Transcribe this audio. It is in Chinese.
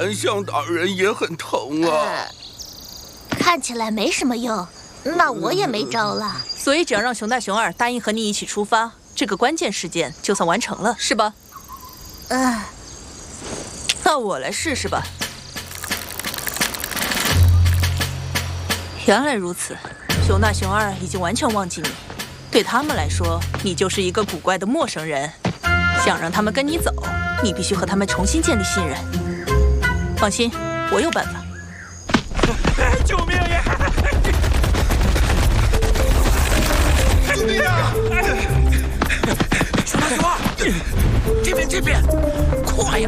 然向大人也很疼啊。 看起来没什么用，那我也没招了。 所以只要让熊大熊二答应和你一起出发，这个关键事件就算完成了，是吧？那我来试试吧。原来如此，熊大熊二已经完全忘记你，对他们来说，你就是一个古怪的陌生人。想让他们跟你走，你必须和他们重新建立信任。放心，我有办法。 救命呀！ 救命啊！ 熊大熊二，这边，快呀！